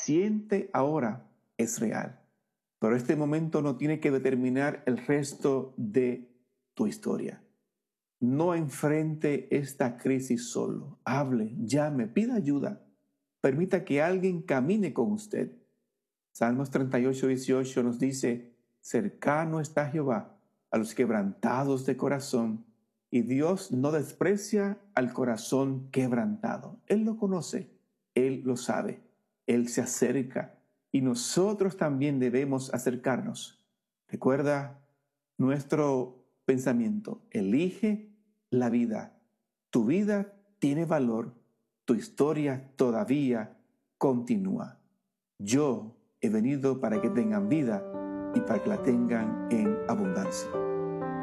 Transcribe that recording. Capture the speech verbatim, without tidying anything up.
siente ahora es real. Pero este momento no tiene que determinar el resto de tu historia. No enfrente esta crisis solo. Hable, llame, pida ayuda. Permita que alguien camine con usted. Salmos treinta y ocho, dieciocho nos dice: cercano está Jehová a los quebrantados de corazón, y Dios no desprecia al corazón quebrantado. Él lo conoce, Él lo sabe, Él se acerca, y nosotros también debemos acercarnos. Recuerda nuestro pensamiento: elige la vida. Tu vida tiene valor, tu historia todavía continúa. Yo he venido para que tengan vida y para que la tengan en abundancia.